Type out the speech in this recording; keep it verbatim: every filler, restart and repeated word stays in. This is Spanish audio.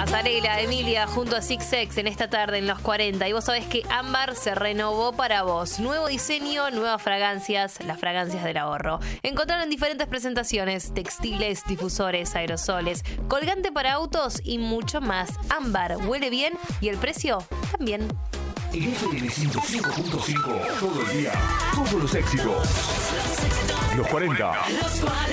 Pasarela, Emilia, junto a Six X en esta tarde en los cuarenta. Y vos sabés que Ámbar se renovó para vos. Nuevo diseño, nuevas fragancias, las fragancias del ahorro. Encontraron en diferentes presentaciones, textiles, difusores, aerosoles, colgante para autos y mucho más. Ámbar, huele bien y el precio también. En F M ciento cinco punto cinco, todo el día, todos los éxitos. Los cuarenta.